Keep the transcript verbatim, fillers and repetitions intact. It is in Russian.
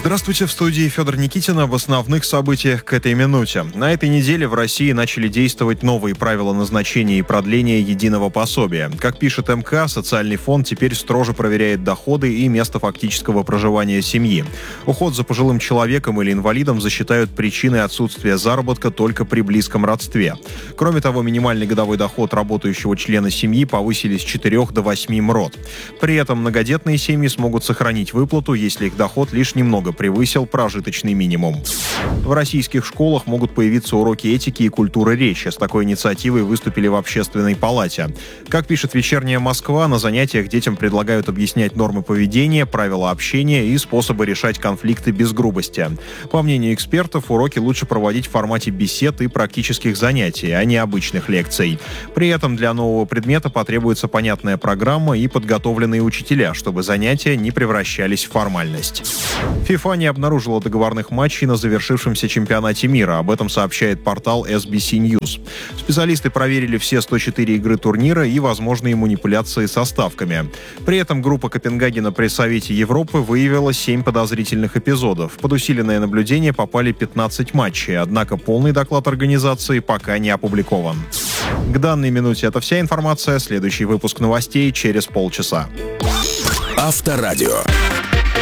Здравствуйте, в студии Федор Никитин об основных событиях к этой минуте. На этой неделе в России начали действовать новые правила назначения и продления единого пособия. Как пишет эм ка, социальный фонд теперь строже проверяет доходы и место фактического проживания семьи. Уход за пожилым человеком или инвалидом засчитают причиной отсутствия заработка только при близком родстве. Кроме того, минимальный годовой доход работающего члена семьи повысили с четырёх до восьми мрот. При этом многодетные семьи смогут сохранить выплату, если их доход лишь немного превысил прожиточный минимум. В российских школах могут появиться уроки этики и культуры речи. С такой инициативой выступили в Общественной палате. Как пишет «Вечерняя Москва», на занятиях детям предлагают объяснять нормы поведения, правила общения и способы решать конфликты без грубости. По мнению экспертов, уроки лучше проводить в формате бесед и практических занятий, а не обычных лекций. При этом для нового предмета потребуется понятная программа и подготовленные учителя, чтобы занятия не превращались в формальность. ФИФА не обнаружила договорных матчей на завершившемся чемпионате мира. Об этом сообщает портал эс би си News. Специалисты проверили все сто четыре игры турнира и возможные манипуляции со ставками. При этом группа Копенгагена при Совете Европы выявила семь подозрительных эпизодов. Под усиленное наблюдение попали пятнадцать матчей, однако полный доклад организации пока не опубликован. К данной минуте это вся информация. Следующий выпуск новостей через полчаса. Авторадио.